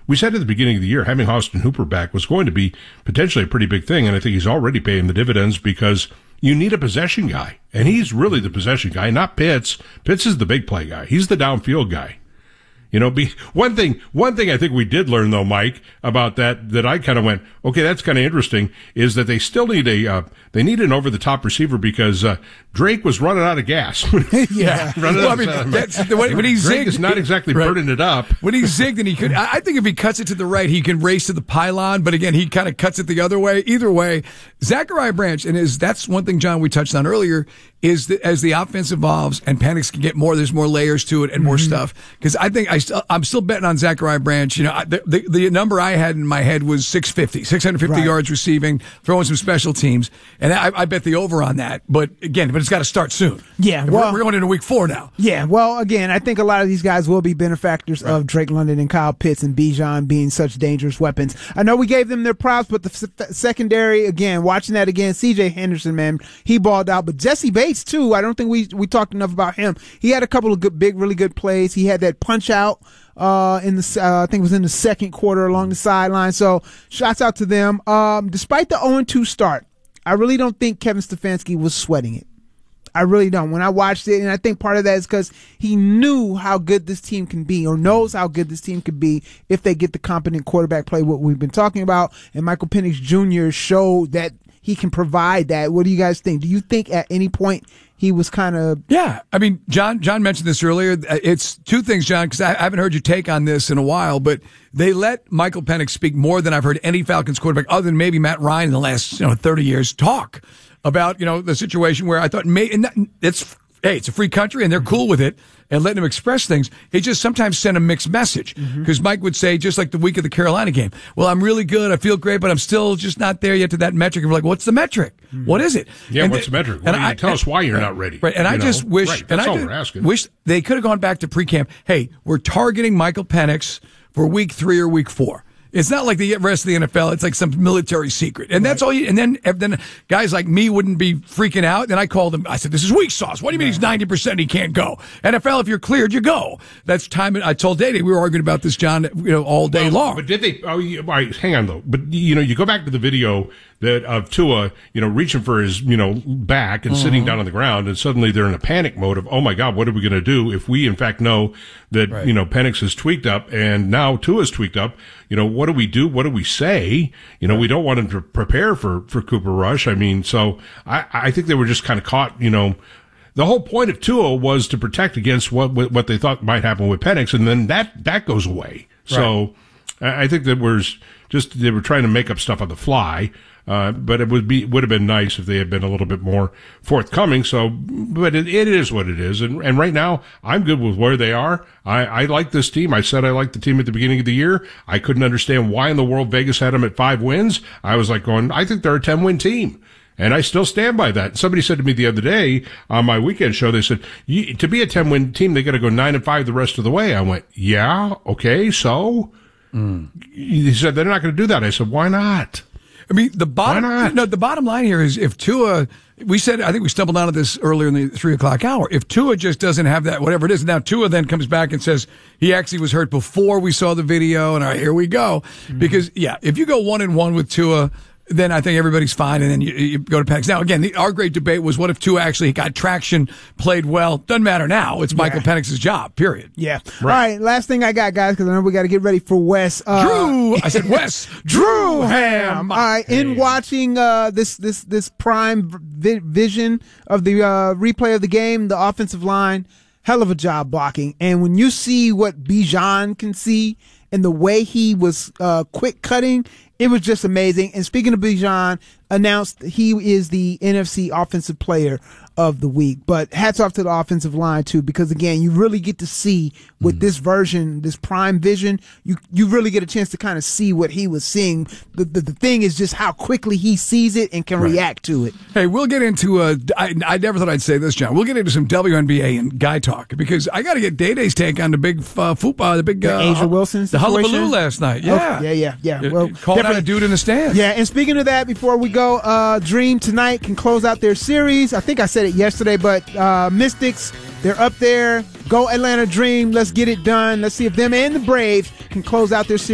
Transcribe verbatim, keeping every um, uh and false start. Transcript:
we said at the beginning of the year, having Austin Hooper back was going to be potentially a pretty big thing, and I think he's already paying the dividends because you need a possession guy, and he's really the possession guy, not Pitts. Pitts is the big play guy. He's the downfield guy. You know, be one thing, one thing I think we did learn though, Mike, about that, that I kind of went, okay, that's kind of interesting, is that they still need a, uh, they need an over-the-top receiver because, uh, Drake was running out of gas. yeah. running well, out I mean, of, that's, when, when he Drake zigged, is not exactly right. burning it up. When he zigged and he could, I, I think if he cuts it to the right, he can race to the pylon, but again, he kind of cuts it the other way. Either way, Zachariah Branch, and is, that's one thing, John, we touched on earlier, is that as the offense evolves and Penix can get more, there's more layers to it and more mm-hmm. stuff. Because I think I still, I'm still betting on Zachariah Branch. You know, the, the, the number I had in my head was six fifty, six hundred fifty right. yards receiving, throwing some special teams, and I, I bet the over on that. But again, but it's got to start soon. Yeah, well, we're, we're going into week four now. Yeah, well, again, I think a lot of these guys will be benefactors right. of Drake London and Kyle Pitts and Bijan being such dangerous weapons. I know we gave them their props, but the s- secondary, again, watching that again, C J Henderson, man, he balled out. But Jesse Bates too. I don't think we we talked enough about him. He had a couple of good, big, really good plays. He had that punch out. Uh, in the, uh, I think it was in the second quarter along the sideline. So, shouts out to them. Um, despite the oh and two start, I really don't think Kevin Stefanski was sweating it. I really don't. When I watched it, and I think part of that is because he knew how good this team can be, or knows how good this team could be if they get the competent quarterback play, what we've been talking about. And Michael Penix Junior showed that he can provide that. What do you guys think? Do you think at any point he was kind of... Yeah. I mean, John John mentioned this earlier. It's two things, John, because I haven't heard your take on this in a while, but they let Michael Penix speak more than I've heard any Falcons quarterback, other than maybe Matt Ryan in the last you know thirty years, talk about you know the situation where I thought, may, and that, it's hey, it's a free country, and they're cool with it, and letting him express things. It just sometimes sent a mixed message. Because mm-hmm. Mike would say, just like the week of the Carolina game, well, I'm really good, I feel great, but I'm still just not there yet to that metric. And we're like, what's the metric? Mm-hmm. What is it? Yeah, and what's the, the metric? Well, and I, tell and, us why you're not ready. Right, and I know? just wish, right, and that's I all just we're asking. wish they could have gone back to pre-camp. Hey, we're targeting Michael Penix for week three or week four. It's not like the rest of the N F L. It's like some military secret. And right. that's all you, and then, then guys like me wouldn't be freaking out. Then I called him. I said, this is weak sauce. What do you mean he's ninety percent? He can't go. N F L, if you're cleared, you go. That's time. I told Dede, we were arguing about this, John, you know, all day well, long. But did they, oh, you, all right, hang on though. But, you know, you go back to the video that of Tua, you know, reaching for his, you know, back and mm-hmm. sitting down on the ground, and suddenly they're in a panic mode of, oh my God, what are we going to do if we in fact know that, right. you know, Penix is tweaked up and now Tua's tweaked up? You know, what do we do? What do we say? You know, right. we don't want him to prepare for, for Cooper Rush. I mean, so I, I think they were just kind of caught, you know, the whole point of Tua was to protect against what, what they thought might happen with Penix, and then that, that goes away. Right. So I think that was just, they were trying to make up stuff on the fly. Uh, but it would be, would have been nice if they had been a little bit more forthcoming. So, but it, it is what it is. And, and right now, I'm good with where they are. I, I like this team. I said I liked the team at the beginning of the year. I couldn't understand why in the world Vegas had them at five wins. I was like going, I think they're a ten win team. And I still stand by that. Somebody said to me the other day on my weekend show, they said, to be a ten win team, they got to go nine and five the rest of the way. I went, yeah, okay, so? Mm. He said, they're not going to do that. I said, why not? I mean, the bottom, no, the bottom line here is if Tua, we said, I think we stumbled onto this earlier in the three o'clock hour. If Tua just doesn't have that, whatever it is, now Tua then comes back and says he actually was hurt before we saw the video, and all right, here we go. Mm-hmm. Because, yeah, if you go one and one with Tua, then I think everybody's fine, and then you, you go to Penix. Now, again, the, our great debate was what if Tua actually got traction, played well? Doesn't matter now. It's Michael yeah. Penix's job, period. Yeah. Right. All right, last thing I got, guys, because I know we got to get ready for Wes. Uh, Drew! I said Wes. Drew Ham! All right, hey. in watching uh, this this this prime vi- vision of the uh, replay of the game, the offensive line, hell of a job blocking. And when you see what Bijan can see and the way he was uh, quick cutting, it was just amazing. And speaking of Bijan, announced he is the N F C Offensive Player of the Week. But hats off to the offensive line, too, because, again, you really get to see with mm. this version, this prime vision, you you really get a chance to kind of see what he was seeing. The, the, the thing is just how quickly he sees it and can right. react to it. Hey, we'll get into, uh, I, I never thought I'd say this, John. We'll get into some W N B A and guy talk, because I got to get Day-Day's take on the big uh, football, the big uh, Asia Wilson the hullabaloo last night. Yeah. Oh, yeah, yeah, yeah. Well, called out a dude in the stands. Yeah, and speaking of that, before we go, uh, Dream tonight can close out their series. I think I said it yesterday, but uh, Mystics, they're up there. Go Atlanta Dream. Let's get it done. Let's see if them and the Braves can close out their series.